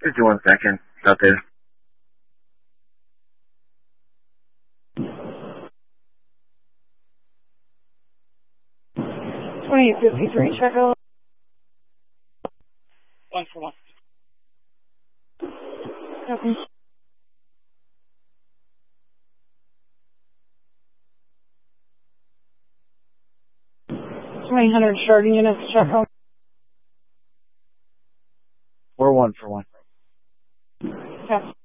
51 seconds out there. 2853, check out. 1 for 1. Copy. 2000 charging units, check out. 4-1 for 1. Copy.